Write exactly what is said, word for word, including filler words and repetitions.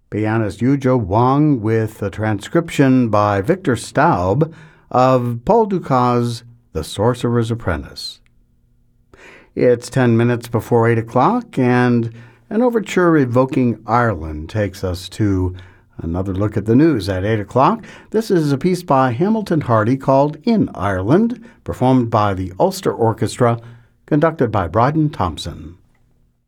Pianist Yujo Wang with a transcription by Victor Staub of Paul Dukas' The Sorcerer's Apprentice. It's ten minutes before eight o'clock, and an overture evoking Ireland takes us to another look at the news at eight o'clock. This is a piece by Hamilton Hardy called In Ireland, performed by the Ulster Orchestra, conducted by Bryden Thompson.